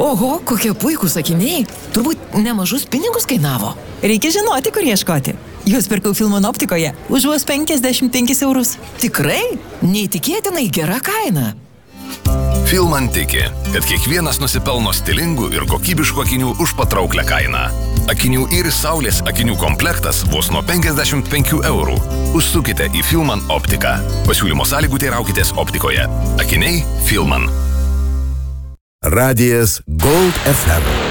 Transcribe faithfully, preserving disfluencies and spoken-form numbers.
Oho, kokie puikūs akiniai. Turbūt nemažus pinigus kainavo. Reikia žinoti, kur ieškoti. Jūs pirkau Filman optikoje už vos penkiasdešimt penkis eurus. Tikrai? Neįtikėtinai gera kaina. Filman tiki, kad kiekvienas nusipelno stilingų ir kokybiškų akinių už patrauklią kainą. Akinių Iris Saulės akinių komplektas vos nuo penkiasdešimt penkių eurų. Užsukite į Filman optiką. Pasiūlymo sąlygų teiraukitės optikoje. Akiniai Filman. Radijas Gold F M.